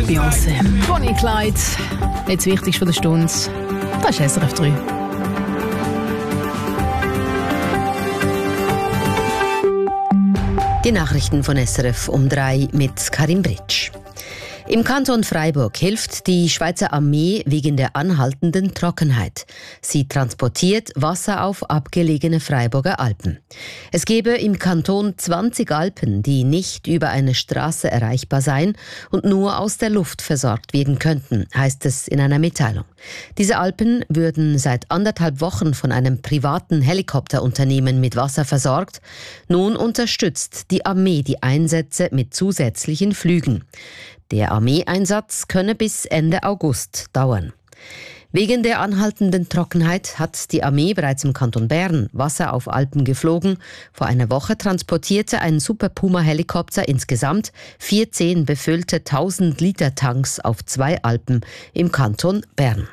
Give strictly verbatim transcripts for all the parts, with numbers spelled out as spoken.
Beyoncé, Bonnie Clyde, jetzt wichtigst von der Stunde, das ist S R F drei. Die Nachrichten von S R F um drei mit Karin Britsch. Im Kanton Freiburg hilft die Schweizer Armee wegen der anhaltenden Trockenheit. Sie transportiert Wasser auf abgelegene Freiburger Alpen. Es gebe im Kanton zwanzig Alpen, die nicht über eine Straße erreichbar seien und nur aus der Luft versorgt werden könnten, heißt es in einer Mitteilung. Diese Alpen würden seit anderthalb Wochen von einem privaten Helikopterunternehmen mit Wasser versorgt. Nun unterstützt die Armee die Einsätze mit zusätzlichen Flügen. Der Armeeeinsatz könne bis Ende August dauern. Wegen der anhaltenden Trockenheit hat die Armee bereits im Kanton Bern Wasser auf Alpen geflogen. Vor einer Woche transportierte ein Super Puma-Helikopter insgesamt vierzehn befüllte tausend Liter Tanks auf zwei Alpen im Kanton Bern.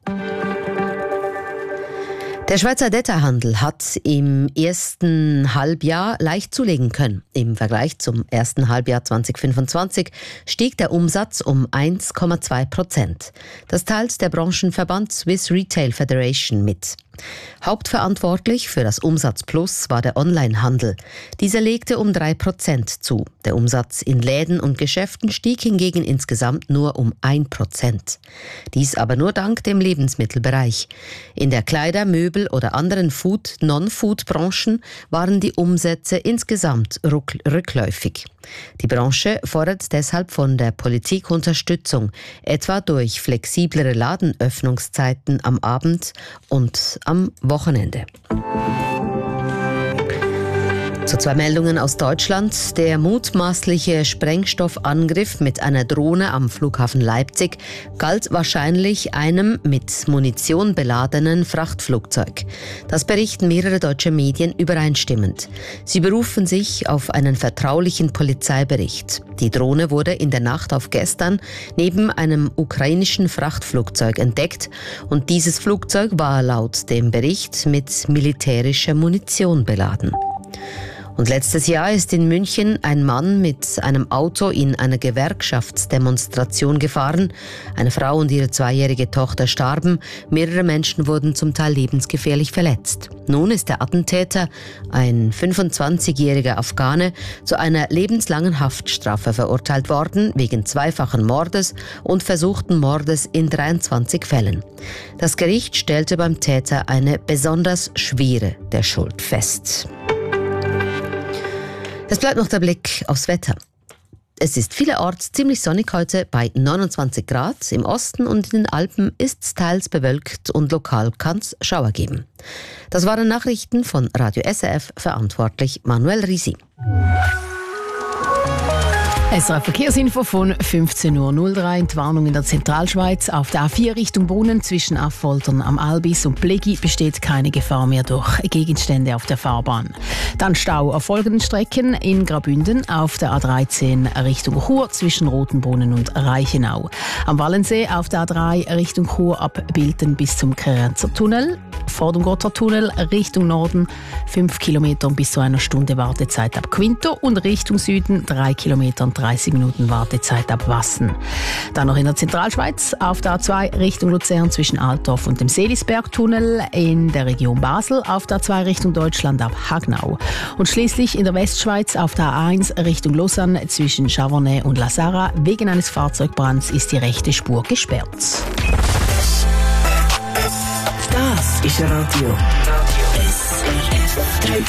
Der Schweizer Detailhandel hat im ersten Halbjahr leicht zulegen können. Im Vergleich zum ersten Halbjahr zwanzig fünfundzwanzig stieg der Umsatz um eins Komma zwei Prozent. Das teilt der Branchenverband Swiss Retail Federation mit. Hauptverantwortlich für das Umsatzplus war der Onlinehandel. Dieser legte um drei Prozent zu. Der Umsatz in Läden und Geschäften stieg hingegen insgesamt nur um ein Prozent. Dies aber nur dank dem Lebensmittelbereich. In der Kleider-, Möbel- oder anderen Food-, Non-Food-Branchen waren die Umsätze insgesamt rückläufig. Die Branche fordert deshalb von der Politik Unterstützung, etwa durch flexiblere Ladenöffnungszeiten am Abend und am Wochenende. Zu zwei Meldungen aus Deutschland. Der mutmaßliche Sprengstoffangriff mit einer Drohne am Flughafen Leipzig galt wahrscheinlich einem mit Munition beladenen Frachtflugzeug. Das berichten mehrere deutsche Medien übereinstimmend. Sie berufen sich auf einen vertraulichen Polizeibericht. Die Drohne wurde in der Nacht auf gestern neben einem ukrainischen Frachtflugzeug entdeckt und dieses Flugzeug war laut dem Bericht mit militärischer Munition beladen. Und letztes Jahr ist in München ein Mann mit einem Auto in eine Gewerkschaftsdemonstration gefahren. Eine Frau und ihre zweijährige Tochter starben. Mehrere Menschen wurden zum Teil lebensgefährlich verletzt. Nun ist der Attentäter, ein fünfundzwanzigjähriger Afghane, zu einer lebenslangen Haftstrafe verurteilt worden, wegen zweifachen Mordes und versuchten Mordes in dreiundzwanzig Fällen. Das Gericht stellte beim Täter eine besonders schwere der Schuld fest. Es bleibt noch der Blick aufs Wetter. Es ist vielerorts ziemlich sonnig heute bei neunundzwanzig Grad. Im Osten und in den Alpen ist es teils bewölkt und lokal kann es Schauer geben. Das waren Nachrichten von Radio S R F, verantwortlich Manuel Risi. S R F-Verkehrsinfo von fünfzehn Uhr null drei. Die Warnung in der Zentralschweiz. Auf der A vier Richtung Brunnen zwischen Affoltern am Albis und Plegi besteht keine Gefahr mehr durch Gegenstände auf der Fahrbahn. Dann Stau auf folgenden Strecken: in Graubünden auf der A dreizehn Richtung Chur zwischen Rotenbrunnen und Reichenau. Am Wallensee auf der A drei Richtung Chur ab Bilten bis zum Krerenzer Tunnel. Vor dem Gotthardtunnel Richtung Norden fünf Kilometer und bis zu einer Stunde Wartezeit ab Quinto und Richtung Süden drei Kilometer und dreißig Minuten Wartezeit ab Wassen. Dann noch in der Zentralschweiz auf der A zwei Richtung Luzern zwischen Altdorf und dem Seelisbergtunnel, in der Region Basel auf der A zwei Richtung Deutschland ab Hagnau und schließlich in der Westschweiz auf der A eins Richtung Lausanne zwischen Chavornay und La Sarra. Wegen eines Fahrzeugbrands ist die rechte Spur gesperrt. Das ist Radio. S R F drei.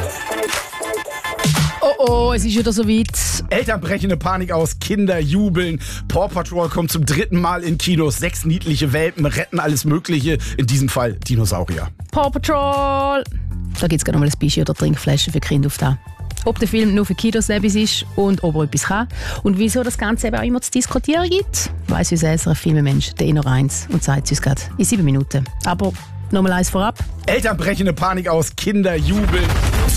Oh oh, es ist wieder soweit. Eltern brechen eine Panik aus, Kinder jubeln. Paw Patrol kommt zum dritten Mal in Kinos. Sechs niedliche Welpen retten alles Mögliche. In diesem Fall Dinosaurier. Paw Patrol! Da gibt es gerade noch mal ein Bischi oder Trinkflaschen für Kinder auf da. Ob der Film nur für Kinos etwas ist und ob er etwas kann. Und wieso das Ganze eben auch immer zu diskutieren gibt, weiss unser älterer Filmemensch, der Inno eins, und sagt es uns gerade in sieben Minuten. Aber nochmal eins vorab. Eltern brechen eine Panik aus, Kinder jubeln.